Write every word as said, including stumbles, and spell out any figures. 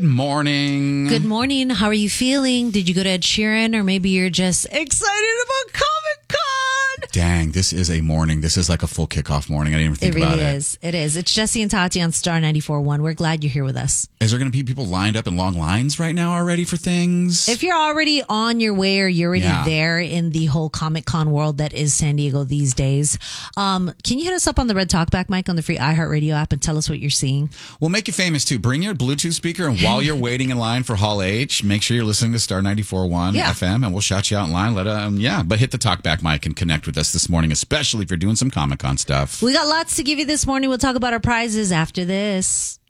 Good morning. Good morning. How are you feeling? Did you go to Ed Sheeran, or maybe you're just excited about Comic-Con? Dang, this is a morning. This is like a full kickoff morning. I didn't even think it really about it. is. It is. It's Jesse and Tati on Star ninety-four point one. We're glad you're here with us. Is there going to be people lined up in long lines right now already for things? If you're already on your way or you're already Yeah. there in the whole Comic-Con world that is San Diego these days, um, can you hit us up on the Red Talkback mic on the free iHeartRadio app and tell us what you're seeing? We'll make you famous too. Bring your Bluetooth speaker, and while you're waiting in line for Hall H, make sure you're listening to Star ninety-four point one Yeah. F M, and we'll shout you out in line. Let um, yeah, but hit the Talkback mic and connect with us this morning, especially if you're doing some Comic-Con stuff. We got lots to give you this morning. We'll talk about our prizes after this.